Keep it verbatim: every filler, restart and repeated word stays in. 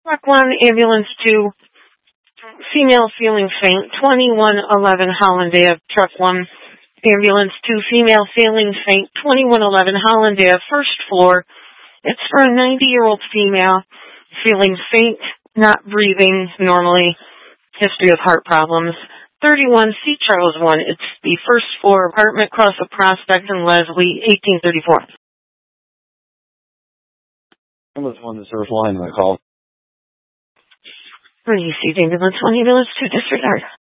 Truck one, ambulance two, female feeling faint, twenty-one eleven Holland Ave. Truck one, ambulance two, female feeling faint, twenty-one eleven Holland Ave, first floor. It's for a ninety-year-old female feeling faint, not breathing normally, history of heart problems. thirty-one C. Charles one, it's the first floor apartment across the Prospect and Leslie, eighteen thirty-four. Ambulance one, the service line, I called. Received ambulance one, ambulance two, disregard.